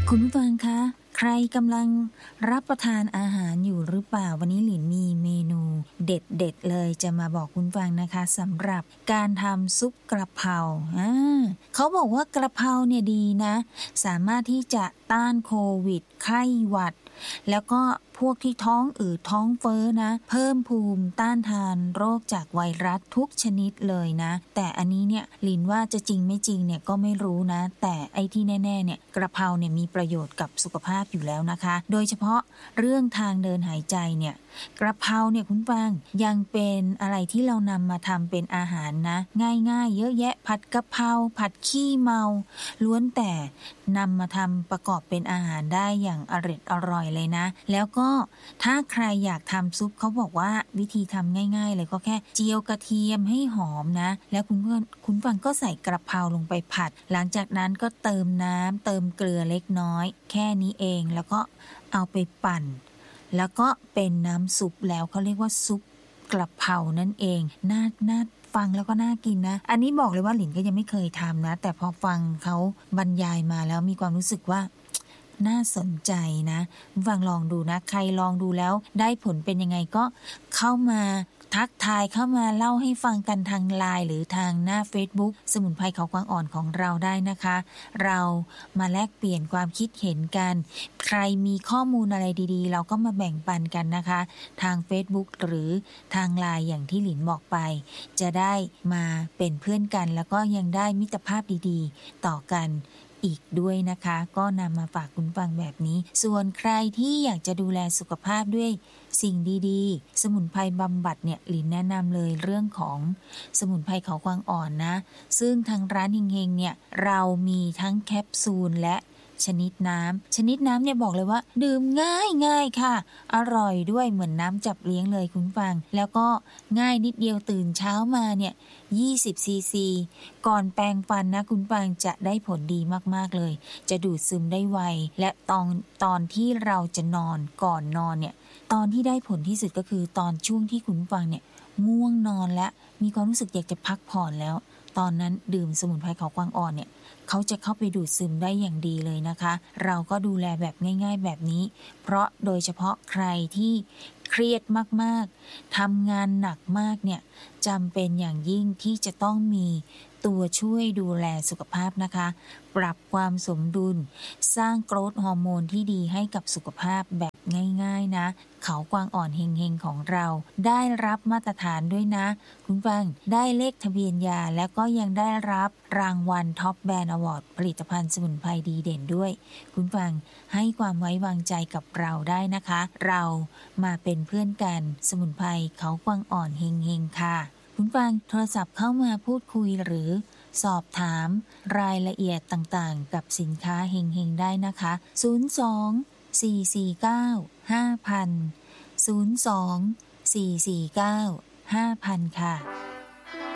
คุณผู้ฟังคะใครกำลังรับประทานอาหารอยู่หรือเปล่าวันนี้หลินมีเมนูเด็ดๆเลยจะมาบอกคุณฟังนะคะสำหรับการทำซุปกระเพราเขาบอกว่ากระเพราเนี่ยดีนะสามารถที่จะต้านโควิดไข้หวัดแล้วก็พวกที่ท้องอืดท้องเฟ้อนะเพิ่มภูมิต้านทานโรคจากไวรัสทุกชนิดเลยนะแต่อันนี้เนี่ยหลินว่าจะจริงไม่จริงเนี่ยก็ไม่รู้นะแต่ไอ้ที่แน่ๆเนี่ยกระเพราเนี่ยมีประโยชน์กับสุขภาพอยู่แล้วนะคะโดยเฉพาะเรื่องทางเดินหายใจเนี่ยกระเพราเนี่ยคุณฟังยังเป็นอะไรที่เรานำมาทำเป็นอาหารนะง่ายๆเยอะแยะผัดกะเพราผัดขี้เมาล้วนแต่นำมาทำประกอบเป็นอาหารได้อย่างอร่อยเลยนะแล้วก็ถ้าใครอยากทำซุปเขาบอกว่าวิธีทำง่ายๆเลยก็แค่เจียวกระเทียมให้หอมนะแล้วคุณฟังก็ใส่กระเพราลงไปผัดหลังจากนั้นก็เติมน้ำเติมเกลือเล็กน้อยแค่นี้เองแล้วก็เอาไปปั่นแล้วก็เป็นน้ำซุปแล้วเขาเรียกว่าซุปกระเพรานั่นเองน่าฟังแล้วก็น่ากินนะอันนี้บอกเลยว่าหลินก็ยังไม่เคยทำนะแต่พอฟังเขาบรรยายมาแล้วมีความรู้สึกว่าน่าสนใจนะฟังลองดูนะใครลองดูแล้วได้ผลเป็นยังไงก็เข้ามาทักทายเข้ามาเล่าให้ฟังกันทางไลน์หรือทางหน้า Facebook สมุนไพรเขากวางอ่อนของเราได้นะคะเรามาแลกเปลี่ยนความคิดเห็นกันใครมีข้อมูลอะไรดีๆเราก็มาแบ่งปันกันนะคะทาง Facebook หรือทางไลน์อย่างที่หลินบอกไปจะได้มาเป็นเพื่อนกันแล้วก็ยังได้มิตรภาพดีๆต่อกันอีกด้วยนะคะก็นำมาฝากคุณฟังแบบนี้ส่วนใครที่อยากจะดูแลสุขภาพด้วยสิ่งดีๆสมุนไพรบำบัดเนี่ยหลินแนะนำเลยเรื่องของสมุนไพรเขากวางอ่อนนะซึ่งทางร้านเฮงๆเนี่ยเรามีทั้งแคปซูลและชนิดน้ำเนี่ยบอกเลยว่าดื่มง่ายค่ะอร่อยด้วยเหมือนน้ำจับเลี้ยงเลยคุณฟังแล้วก็ง่ายนิดเดียวตื่นเช้ามาเนี่ย20 ซีซีก่อนแปรงฟันนะคุณฟังจะได้ผลดีมากๆเลยจะดูดซึมได้ไวและตอนที่เราจะนอนก่อนนอนเนี่ยตอนที่ได้ผลที่สุดก็คือตอนช่วงที่คุณฟังเนี่ยง่วงนอนและมีความรู้สึกอยากจะพักผ่อนแล้วตอนนั้นดื่มสมุนไพรเขากวางอ่อนเนี่ยเขาจะเข้าไปดูดซึมได้อย่างดีเลยนะคะเราก็ดูแลแบบง่ายๆแบบนี้เพราะโดยเฉพาะใครที่เครียดมากๆทำงานหนักมากเนี่ยจำเป็นอย่างยิ่งที่จะต้องมีตัวช่วยดูแลสุขภาพนะคะปรับความสมดุลสร้างโกรทฮอร์โมนที่ดีให้กับสุขภาพแบบง่ายๆนะเขากวางอ่อนเฮงๆของเราได้รับมาตรฐานด้วยนะคุณฟังได้เลขทะเบียนยาแล้วก็ยังได้รับรางวัลท็อปแบรนด์อวอร์ดผลิตภัณฑ์สมุนไพรดีเด่นด้วยคุณฟังให้ความไว้วางใจกับเราได้นะคะเรามาเป็นเพื่อนกันสมุนไพรเขากวางอ่อนเฮงๆค่ะคุณฟังโทรศัพท์เข้ามาพูดคุยหรือสอบถามรายละเอียดต่างๆกับสินค้าเฮงๆได้นะคะ02-449-5000 02-449-5000 ค่ะ